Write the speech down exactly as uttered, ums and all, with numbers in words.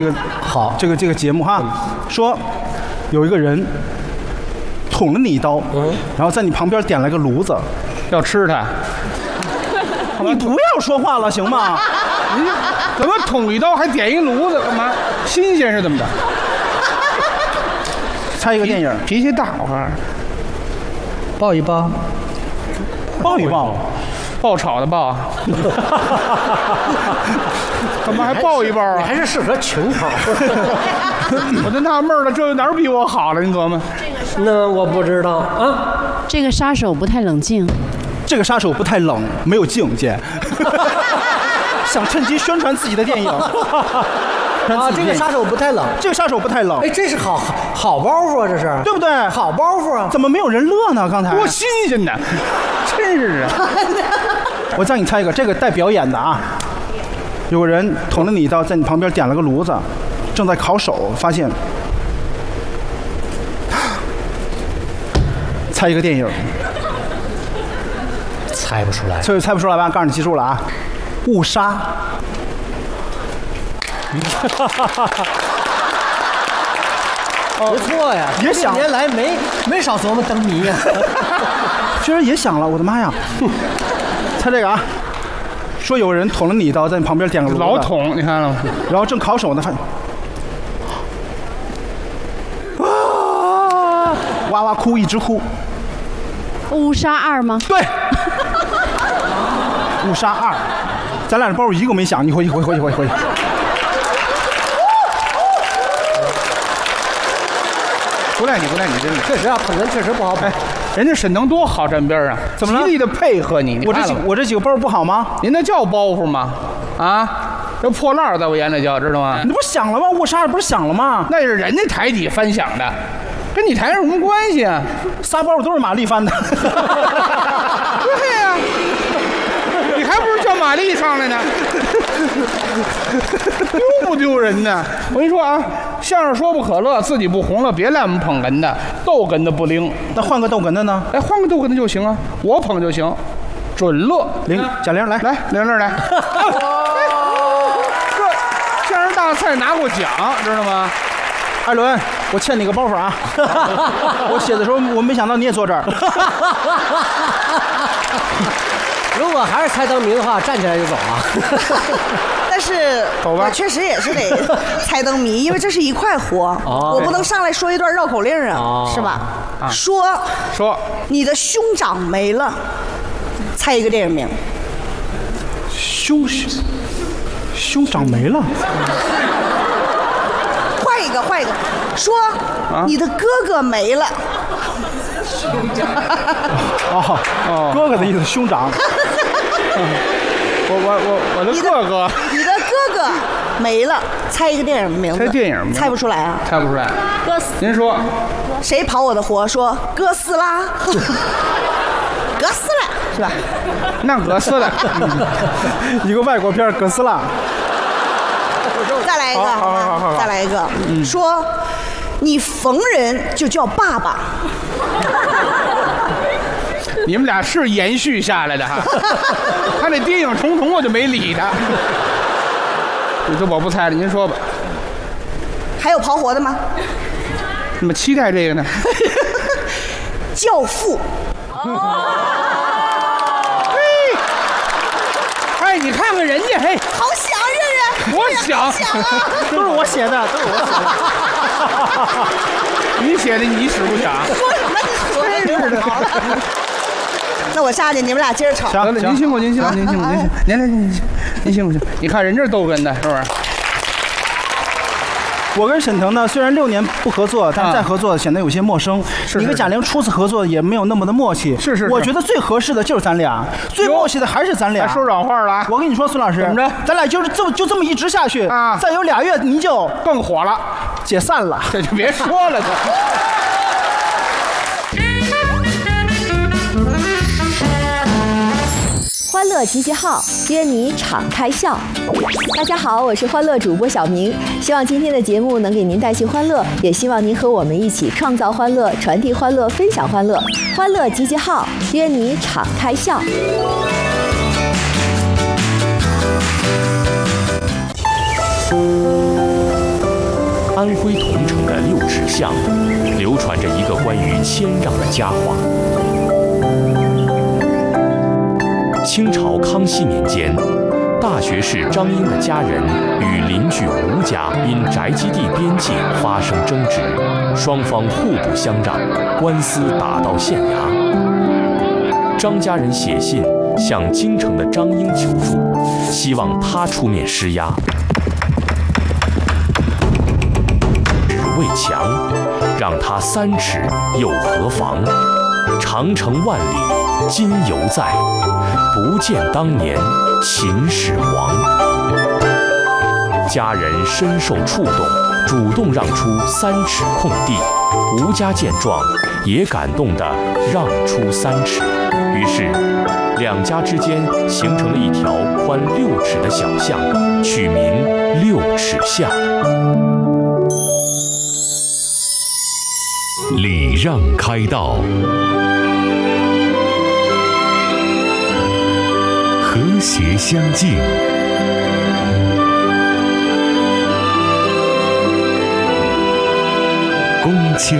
这个好，这个这个节目哈，说有一个人捅了你一刀，嗯，然后在你旁边点了个炉子， 要吃它。 你不要说话了，行吗？ 你怎么捅一刀还点一炉子干嘛？新鲜是怎么着？ 猜一个电影， 脾气大，我看抱一抱， 抱一抱， 爆炒的爆。干嘛还抱一抱啊？ 你还是适合群口。 我就纳闷了，这哪儿比我好了？你琢磨。 那我不知道啊。 这个杀手不太冷静。 这个杀手不太冷，没有境界，想趁机宣传自己的电影。 啊，这个杀手不太冷， 这个杀手不太冷。 哎，这是好好包袱啊，这是对不对？ 好包袱啊！ 怎么没有人乐呢？刚才多新鲜呢，真是啊！ 我让你猜一个，这个带表演的啊。有个人捅了你一刀，在你旁边点了个炉子，正在烤手，发现。猜一个电影。 猜不出来， 这猜不出来吧？告诉你记住了啊，误杀。 不错呀， 也想年来没没少琢磨灯谜呀。 居然也想了，我的妈呀！猜这个啊，说有人捅了你一刀，在你旁边点个炉子， 老捅，你看了吗？ 然后正烤手呢，发现啊，哇哇哭，一直哭。 误杀二吗？ 对。误杀二，咱俩的包一个没响，你回去，回去，回去，回去，回去。 不赖你，不赖你，真的。 确实啊，捧哏确实不好捧。 哎，人家沈腾多好站边啊， 怎么了？ 极力的配合你。 我这几我这几个包不好吗？ 您那叫包袱吗？啊，这破烂在我眼里叫，知道吗？ 你不是响了吗？误杀二不是响了吗？ 那是人家台底翻响的，跟你台上有什么关系啊？ 仨包都是玛丽翻的。 对呀、啊。你还不如叫玛丽上来呢，丢不丢人呢？我跟你说啊，相声说不可乐，自己不红了，别赖我们捧哏的，逗哏的不灵。 那换个逗哏的呢？ 哎，换个逗哏的就行啊，我捧就行，准乐。 玲，贾玲来， 来，玲玲来。这相声大赛拿过奖，知道吗？ 艾伦，我欠你个包袱啊！我写的时候，我没想到你也坐这儿。 如果还是猜灯谜的话，站起来就走啊。 但是我确实也是得猜灯谜，因为这是一块活， 哦、 我不能上来说一段绕口令啊，哦、是吧？啊、说说你的兄长没了，猜一个电影名。 兄兄长没了。 换一个，换一个，说、啊、你的哥哥没了。 哦哦，哥哥的意思，兄长。 我我我我的哥哥， 你的哥哥没了，猜一个电影名字。 猜电影名字， 猜不出来啊？ 猜不出来。 哥斯， 您说， 谁跑我的活？说哥斯拉，哥斯拉是吧？ 那哥斯拉， 一个外国片，哥斯拉。 再来一个， 好好好， 再来一个，嗯、说你逢人就叫爸爸。 你们俩是延续下来的哈，他那谍影重重我就没理他。这我不猜了，您说吧。 还有刨活的吗？ 怎么期待这个呢？ 教父。 嘿，哎，你看看人家，嘿， 好想认认。 我想， 想啊， 都是我写的，都是我写的。你写的，你使不想？ 说什么你说真是的。那我下去，你们俩接着吵。 行，您辛苦，您辛苦，您辛苦，您辛苦，您来，您您辛苦，辛苦。你看人这逗哏的，是不是？ 我跟沈腾呢，虽然六年不合作，但再合作显得有些陌生。你跟贾玲初次合作也没有那么的默契。 是是。 我觉得最合适的就是咱俩，最默契的还是咱俩。 说软话了。 我跟你说，孙老师， 怎么着？ 咱俩就是这就这么一直下去啊，再有俩月你就更火了， 解散了。 这就别说了， 欢乐集结号，约你敞开笑。大家好，我是欢乐主播小明，希望今天的节目能给您带去欢乐，也希望您和我们一起创造欢乐、传递欢乐、分享欢乐。欢乐集结号，约你敞开笑。 安徽桐城的六尺巷，流传着一个关于谦让的佳话。清朝康熙年间，大学士张英的家人与邻居吴家因宅基地边界发生争执，双方互不相让，官司打到县衙。张家人写信向京城的张英求助，希望他出面施压。未强，让他三尺又何妨？长城万里今犹在，不见当年秦始皇。家人深受触动，主动让出三尺空地。吴家见状，也感动地让出三尺。于是，两家之间形成了一条宽六尺的小巷，取名六尺巷。 礼让开道，和谐相敬。